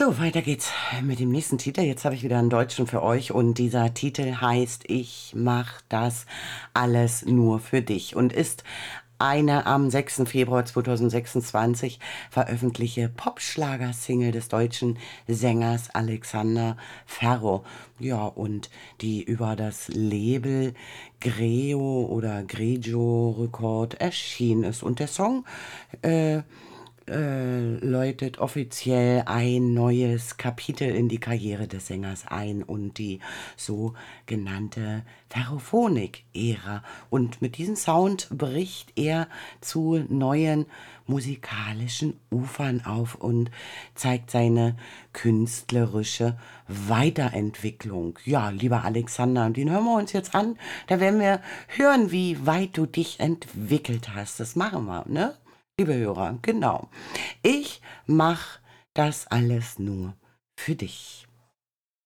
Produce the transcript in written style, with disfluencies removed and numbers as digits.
So, weiter geht's mit dem nächsten Titel. Jetzt habe ich wieder einen Deutschen für euch und dieser Titel heißt Ich mach das alles nur für dich und ist eine am 6. Februar 2026 veröffentlichte Popschlager-Single des deutschen Sängers Alexander Ferro. Ja, und die über das Label Greo oder Grigio Record erschienen ist. Und der Song äh, läutet offiziell ein neues Kapitel in die Karriere des Sängers ein und die sogenannte Ferrophonik-Ära. Und mit diesem Sound bricht er zu neuen musikalischen Ufern auf und zeigt seine künstlerische Weiterentwicklung. Ja, lieber Alexander, und den hören wir uns jetzt an. Da werden wir hören, wie weit du dich entwickelt hast. Das machen wir, ne? Liebe Hörer, genau. Ich mach das alles nur für dich.